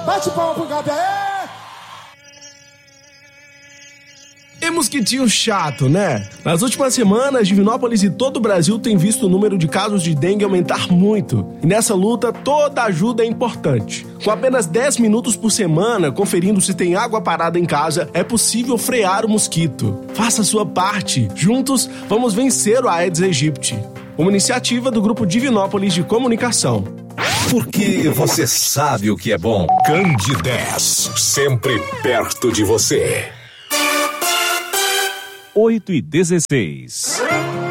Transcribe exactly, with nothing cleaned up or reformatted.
Bate palma pro Gabi, aê! E mosquitinho chato, né? Nas últimas semanas, Divinópolis e todo o Brasil têm visto o número de casos de dengue aumentar muito. E nessa luta, toda ajuda é importante. Com apenas dez minutos por semana, conferindo se tem água parada em casa, é possível frear o mosquito. Faça a sua parte. Juntos, vamos vencer o Aedes aegypti. Uma iniciativa do Grupo Divinópolis de Comunicação. Porque você sabe o que é bom. Candidez, sempre perto de você. oito e dezesseis.